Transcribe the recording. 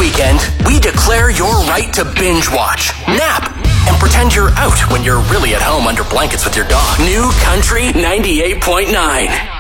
weekend, we declare your right to binge watch, nap, and pretend you're out when you're really at home under blankets with your dog. New Country 98.9.